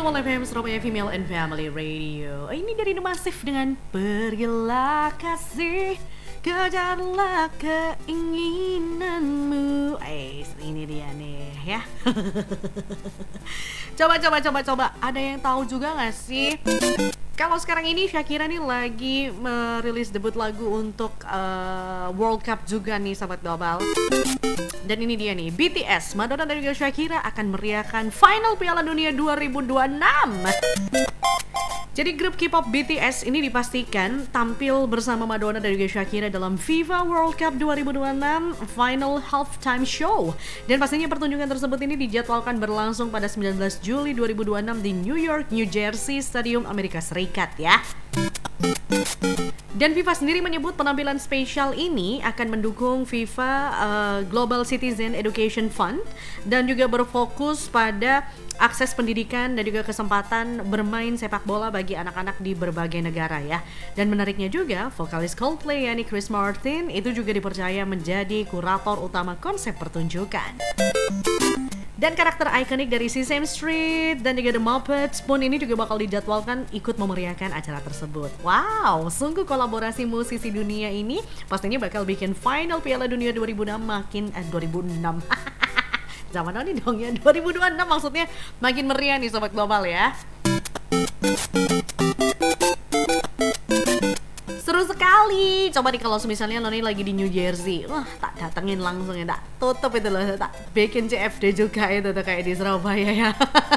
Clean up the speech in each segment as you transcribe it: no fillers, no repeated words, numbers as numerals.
Mall FM Surabaya Female and Family Radio. Ini dari The Massive dengan Pergilah Kasih, kejarlah keinginanmu. Ini dia nih ya. Coba. Ada yang tahu juga gak sih? Kalau sekarang ini Shakira nih lagi merilis debut lagu untuk World Cup juga nih sahabat global. Dan ini dia nih, BTS, Madonna dan juga Shakira akan meriahkan final Piala Dunia 2026. Jadi grup K-pop BTS ini dipastikan tampil bersama Madonna dan juga Shakira dalam FIFA World Cup 2026 Final Halftime Show. Dan pastinya pertunjukan tersebut ini dijadwalkan berlangsung pada 19 Juli 2026 di New York, New Jersey Stadium Amerika Serikat ya. Dan FIFA sendiri menyebut penampilan spesial ini akan mendukung FIFA Global Citizen Education Fund dan juga berfokus pada akses pendidikan dan juga kesempatan bermain sepak bola bagi anak-anak di berbagai negara ya. Dan menariknya juga, vokalis Coldplay yakni Chris Martin itu juga dipercaya menjadi kurator utama konsep pertunjukan. Dan karakter ikonik dari Sesame Street dan juga The Muppets pun ini juga bakal dijadwalkan ikut memeriahkan acara tersebut. Wow, sungguh kolaborasi musisi dunia ini pastinya bakal bikin final Piala Dunia 2006 makin 2006. Zaman now nih dong ya, 2026 maksudnya makin meriah nih sobat global ya. Seru sekali. Coba nih kalau misalnya lo nih lagi di New Jersey, wah tak datengin langsung ya, tak tutup itu loh, tak bikin CFD juga itu tuh kayak di Surabaya ya.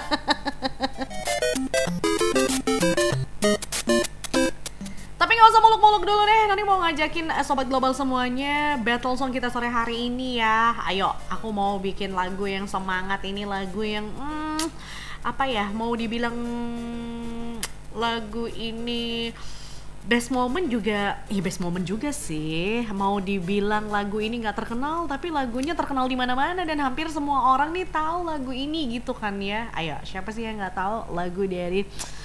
Tapi gak usah muluk-muluk dulu deh, nanti mau ngajakin sobat global semuanya battle song kita sore hari ini ya. Ayo, aku mau bikin lagu yang semangat ini, lagu yang apa ya, mau dibilang lagu ini best moment juga, best moment juga sih. Mau dibilang lagu ini nggak terkenal, tapi lagunya terkenal di mana-mana dan hampir semua orang nih tahu lagu ini gitu kan ya. Ayo, siapa sih yang nggak tahu lagu dari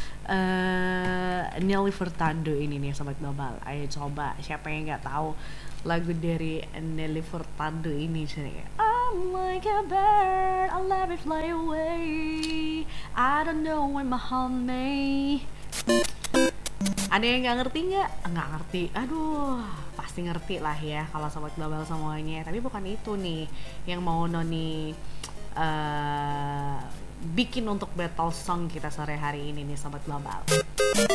Nelly Furtado ini nih sobat global. Ayo coba, siapa yang nggak tahu lagu dari Nelly Furtado ini sih. I'm like a bird, I let it fly away. I don't know when my heart may. Ada yang nggak ngerti nggak? Nggak ngerti. Aduh, pasti ngerti lah ya kalau sobat global semuanya. Tapi bukan itu nih yang mau Noni bikin untuk battle song kita sore hari ini nih sobat global.